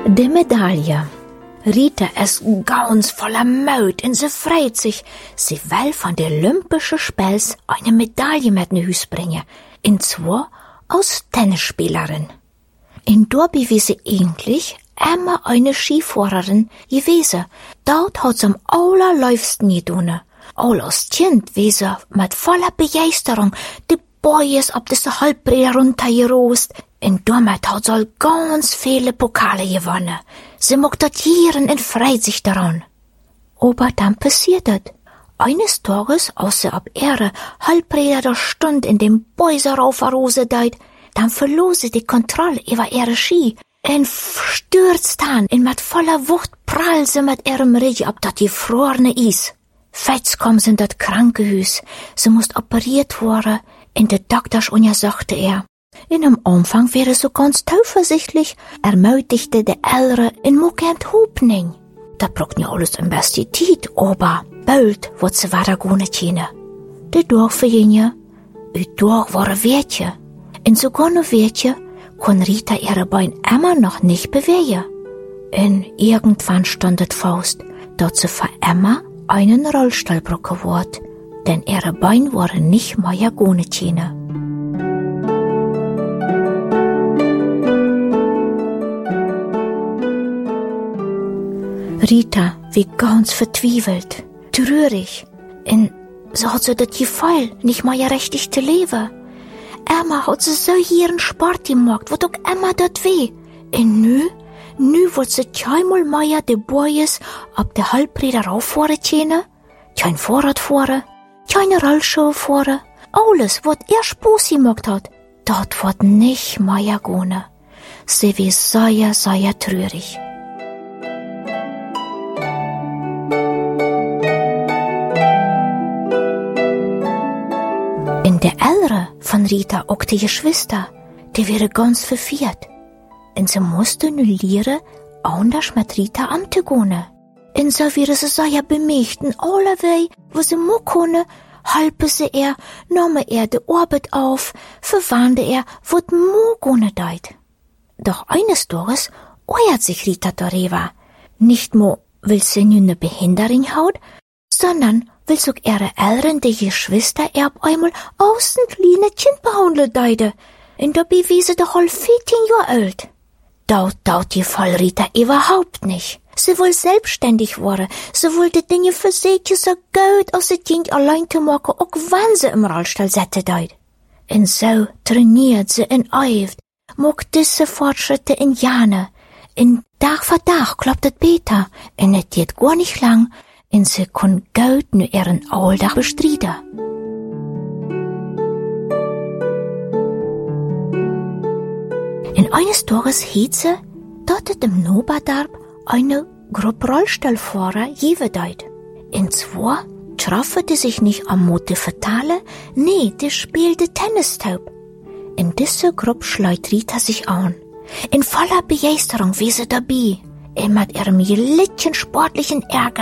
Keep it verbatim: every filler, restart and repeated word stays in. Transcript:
Die Medaille. Rita ist ganz voller Mut und sie freut sich. Sie will von der Olympischen Spiels eine Medaille mit nach Hause bringen. Und zwar als Tennisspielerin. In Dorby wie sie eigentlich immer eine Skifahrerin gewesen. Dort hat sie am allerläufsten getan. All als Kind wie sie mit voller Begeisterung die Boys ab diese Halbbreite runtergerost. Und damit hat sie ganz viele Pokale gewonnen. Sie mag das Jahren und freut sich daran. Aber dann passiert es. Eines Tages, als sie ab ihrer Halbbreite Stund in dem Bäuserauf Rose deit, dann verlor sie die Kontrolle über ihre Ski und stürzt an und mit voller Wucht prall sie mit ihrem Rücken ab das gefrorene Eis. Fetz kam sie in das Krankenhaus. Sie musste operiert werden und der Doktor sagte er. In am Anfang wäre so ganz zuversichtlich, ermutigte der Ältere in Mokent Hopning. Da braucht ja alles ein bisschen Zeit, aber bald wird sie weiter gehen können. Der Dorf verging, und durch war ein Wehrtje. Und sogar noch Wehrtje kann Rita ihre Beine immer noch nicht bewegen. Und irgendwann stand es fest, dass sie für immer einen Rollstuhl brauchen wird, denn ihre Beine waren nicht mehr gehen können. Rita wie ganz vertwiefelt, traurig, und so hat sie das Gefühl, nicht mehr richtig zu leben. Immer hat sie so ihren Sport gemacht, wird auch immer das weh. Und nu, nu wird sie keinmal mehr die Boys ab der Halbbreite rauffahren können, kein Fahrrad fahren, keine Rollschuhe fahren, alles, was ihr Spaß gemacht hat, das wird nicht mehr gehen. Sie wie sehr, sehr traurig. Und der Ältere von Rita, auch die Geschwister, die wäre ganz verwirrt. Und sie musste nun lernen, anders mit Rita anzugehen. Und so wäre sie sehr bemächt, in allerlei, wo sie mo konnte, halpe sie er, nahm er die Arbeit auf, verwandte er, wo die mo gehen deit. Doch eines Tages euert sich Rita darüber. Nicht mo, weil sie nun eine Behinderung hat, sondern will sogar ihre Eltern, die Geschwister, er ab einmal aus ein kleines Kind behandeln deide. Und dabei wie sie doch all vierzehn Jahre alt. Daut, daut die Fall Rita überhaupt nicht. Sie will selbstständig werden. Sie will die Dinge für sich so gut aus dem Kind allein zu machen, auch wenn sie im Rollstuhl sitzen deid. Und so trainiert sie und übt, mag diese Fortschritte in Jahre. Und Tag für Tag klappt es besser. Und es geht gar nicht lang, und sie kann gut nur ihren Alltag bestreiten. In eines Tages hielt sie, dass es im Noberdarb eine Gruppe Rollstuhlfahrer geben deit. Und zwar trafen die sich nicht am Mode vertalen, nee, die spielte Tennistaub. In diese Gruppe schleut Rita sich an. In voller Begeisterung wie sie dabei, und mit ihrem gelitten sportlichen Ehrgeiz